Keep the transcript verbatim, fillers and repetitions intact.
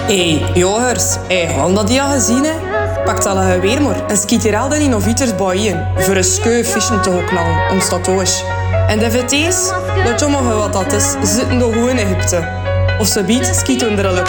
Hé, hey, jogers, hey, gaan dat die al gezien, hè? Pakt al een geweer maar en schiet hier al dan in noviters boeien. Voor een scheu vissen te knallen, ons tatoeage. En de V T's, dat sommigen wat dat is, zitten nog goed in Egypte. Of ze biedt, schieten we er al op.